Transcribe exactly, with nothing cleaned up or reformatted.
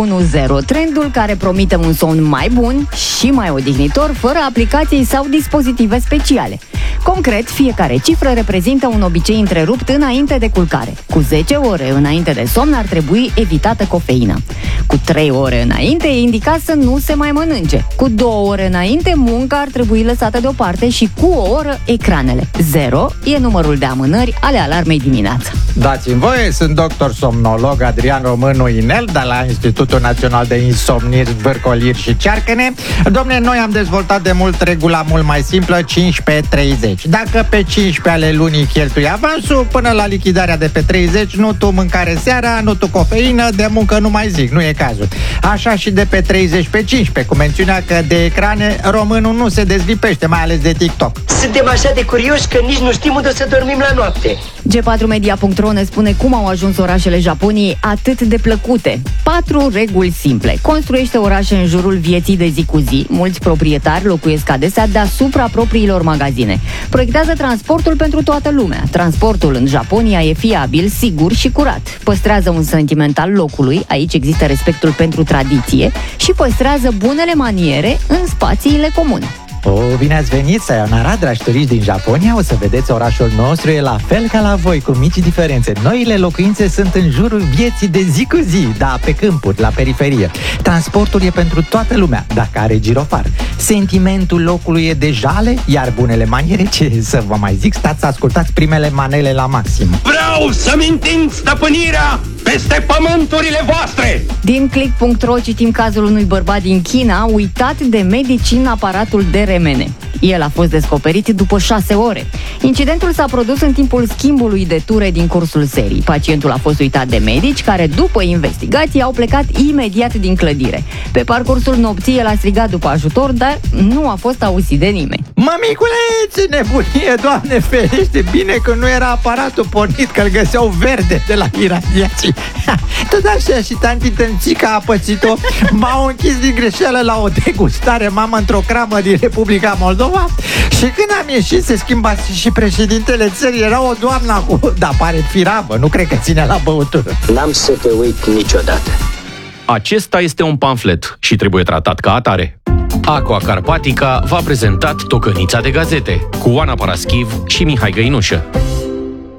unu zero, trendul care promite un somn mai bun și mai odihnitor, fără aplicații sau dispozitive speciale. Concret, fiecare cifră reprezintă un obicei întrerupt înainte de culcare. Cu zece ore înainte de somn ar trebui evitată cofeină. Cu trei ore înainte e indicat să nu se mai mănânce. Cu două ore înainte, munca ar trebui lăsată deoparte și cu o oră, ecranele. Zero e numărul de amânări ale alarmei dimineața. Dați-mi voie, sunt doctor somnolog Adrian Românu Inel de la Institutul Național de Insomniri, Zvârcoliri și Cearcăne. Dom'le, noi am dezvoltat de mult regula mult mai simplă, cincisprezece treizeci. Dacă pe cincisprezece ale lunii cheltui avansul, până la lichidarea de pe treizeci, nu tu mâncare seara, nu tu cofeină, de muncă nu mai zic, nu e cazul. Așa și de pe treizeci pe cincisprezece, cu mențiunea că de ecrane românul nu se dezlipește, mai ales de TikTok. Suntem așa de curioși că nici nu știm unde o să dormim la noapte. G patru media punct ro ne spune cum au ajuns orașele Japoniei atât de plăcute. Patru reguli simple. Construiește orașe în jurul vieții de zi cu zi. Mulți proprietari locuiesc adesea deasupra propriilor magazine. Proiectează transportul pentru toată lumea. Transportul în Japonia e fiabil, sigur și curat. Păstrează un sentiment al locului, aici există respectul pentru tradiție, și păstrează bunele maniere în spațiile comune. O, bine ați venit, sayonara, dragi turiști din Japonia. O să vedeți, orașul nostru e la fel ca la voi, cu mici diferențe. Noile locuințe sunt în jurul vieții de zi cu zi, da, pe câmpuri, la periferie. Transportul e pentru toată lumea, dacă are girofar. Sentimentul locului e de jale, iar bunele maniere, ce să vă mai zic, stați să ascultați primele manele la maxim. Vreau să-mi întind stăpânirea peste pământurile voastre! Din click punct ro citim cazul unui bărbat din China uitat de medici în aparatul de remene. El a fost descoperit după șase ore. Incidentul s-a produs în timpul schimbului de ture din cursul serii. Pacientul a fost uitat de medici care, după investigații, au plecat imediat din clădire. Pe parcursul nopții, el a strigat după ajutor, dar nu a fost auzit de nimeni. Mămiculețe, nebunie, Doamne ferește, bine că nu era aparatul pornit, că îl găseau verde de la iradiații. Tot așa și tanti Tănțica a pățit-o. M-au închis din greșeală la o degustare, mamă, într-o cramă din Republica Moldova. Și când am ieșit, se schimba și președintele țării. Era o doamnă cu... Da, pare firavă, nu cred că ține la băutură. N-am să te uit niciodată. Acesta este un pamflet și trebuie tratat ca atare. Aqua Carpatica v-a prezentat Tocănița de gazete cu Oana Paraschiv și Mihai Găinușă.